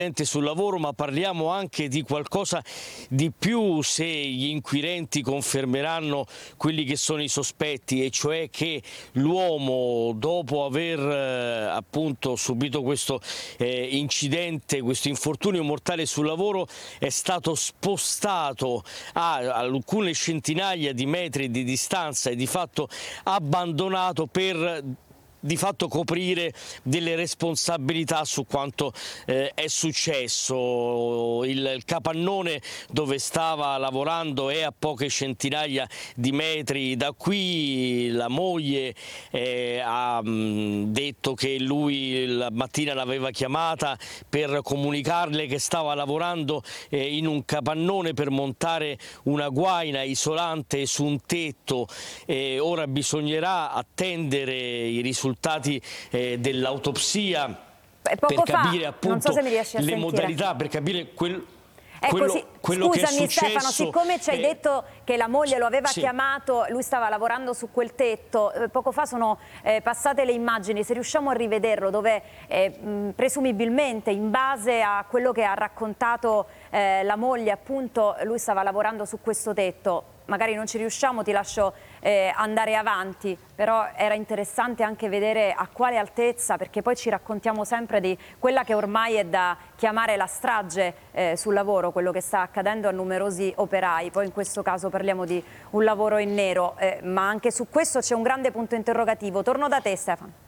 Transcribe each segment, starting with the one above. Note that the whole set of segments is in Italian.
sul lavoro, ma parliamo anche di qualcosa di più se gli inquirenti confermeranno quelli che sono i sospetti, e cioè che l'uomo, dopo aver appunto subito questo incidente, questo infortunio mortale sul lavoro, è stato spostato a alcune centinaia di metri di distanza e di fatto abbandonato per di fatto coprire delle responsabilità su quanto è successo. Il capannone dove stava lavorando è a poche centinaia di metri da qui. La moglie ha detto che lui la mattina l'aveva chiamata per comunicarle che stava lavorando in un capannone per montare una guaina isolante su un tetto. Ora bisognerà attendere i risultati dell'autopsia per capire appunto le modalità, per capire quello che è successo. Stefano, siccome ci hai detto che la moglie lo aveva chiamato, lui stava lavorando su quel tetto, poco fa sono passate le immagini, se riusciamo a rivederlo, dove presumibilmente in base a quello che ha raccontato la moglie, appunto, lui stava lavorando su questo tetto. Magari non ci riusciamo, ti lascio andare avanti, però era interessante anche vedere a quale altezza, perché poi ci raccontiamo sempre di quella che ormai è da chiamare la strage sul lavoro, quello che sta accadendo a numerosi operai. Poi in questo caso parliamo di un lavoro in nero, ma anche su questo c'è un grande punto interrogativo. Torno da te, Stefano.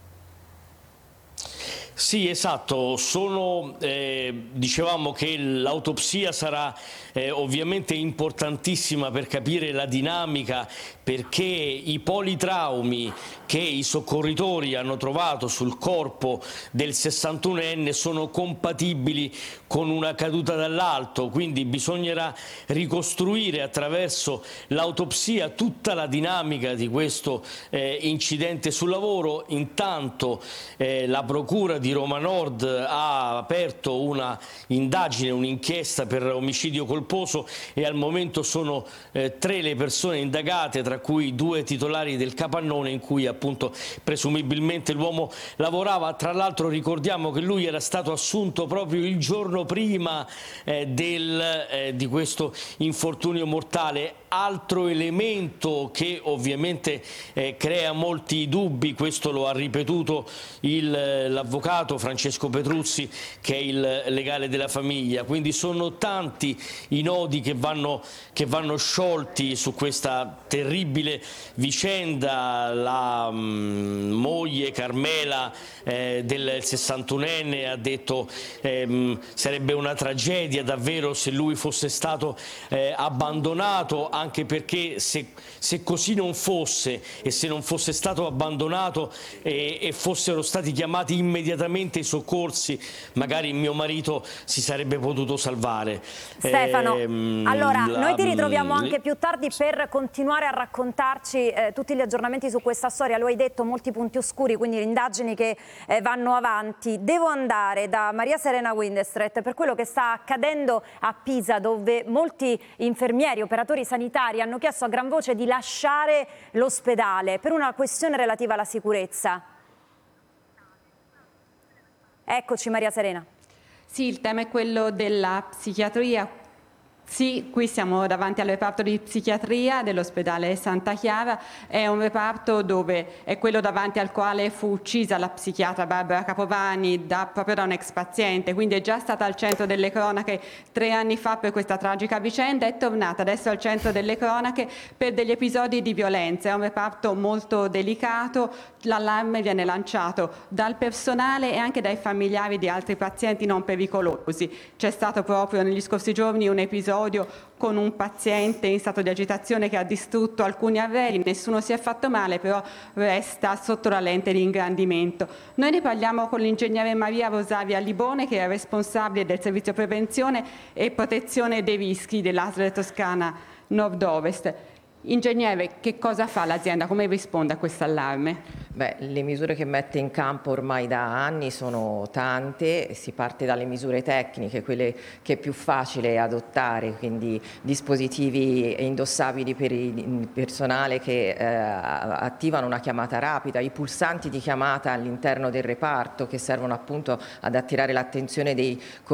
Sì, esatto, dicevamo che l'autopsia sarà ovviamente importantissima per capire la dinamica, perché i politraumi che i soccorritori hanno trovato sul corpo del 61enne sono compatibili con una caduta dall'alto, quindi bisognerà ricostruire attraverso l'autopsia tutta la dinamica di questo incidente sul lavoro. Intanto la Procura di Roma Nord ha aperto una indagine, un'inchiesta per omicidio colposo, e al momento sono 3 le persone indagate, tra cui 2 titolari del capannone in cui appunto presumibilmente l'uomo lavorava. Tra l'altro ricordiamo che lui era stato assunto proprio il giorno prima di questo infortunio mortale. Altro elemento che ovviamente crea molti dubbi, questo lo ha ripetuto l'avvocato Francesco Petruzzi, che è il legale della famiglia, quindi sono tanti i nodi che vanno sciolti su questa terribile vicenda. La moglie Carmela del 61enne ha detto sarebbe una tragedia davvero se lui fosse stato abbandonato, anche perché se così non fosse, e se non fosse stato abbandonato e fossero stati chiamati immediatamente i soccorsi, magari mio marito si sarebbe potuto salvare. Stefano, allora noi ti ritroviamo anche più tardi per continuare a raccontarci tutti gli aggiornamenti su questa storia. Lo hai detto, molti punti oscuri, quindi le indagini che vanno avanti. Devo andare da Maria Serena Windestret per quello che sta accadendo a Pisa, dove molti infermieri, operatori sanitari hanno chiesto a gran voce di lasciare l'ospedale per una questione relativa alla sicurezza. Eccoci Maria Serena. Sì, il tema è quello della psichiatria. Sì, qui siamo davanti al reparto di psichiatria dell'ospedale Santa Chiara. È un reparto dove è quello davanti al quale fu uccisa la psichiatra Barbara Capovani proprio da un ex paziente, quindi è già stata al centro delle cronache 3 anni fa per questa tragica vicenda, è tornata adesso al centro delle cronache per degli episodi di violenza. È un reparto molto delicato, l'allarme viene lanciato dal personale e anche dai familiari di altri pazienti non pericolosi. C'è stato proprio negli scorsi giorni un episodio con un paziente in stato di agitazione che ha distrutto alcuni arredi. Nessuno si è fatto male, però resta sotto la lente di ingrandimento. Noi ne parliamo con l'ingegnere Maria Rosaria Libone, che è responsabile del servizio prevenzione e protezione dei rischi dell'ASL Toscana Nord-Ovest. Ingegnere, che cosa fa l'azienda? Come risponde a questo allarme? Beh, le misure che mette in campo ormai da anni sono tante, si parte dalle misure tecniche, quelle che è più facile adottare, quindi dispositivi indossabili per il personale che attivano una chiamata rapida, i pulsanti di chiamata all'interno del reparto che servono appunto ad attirare l'attenzione dei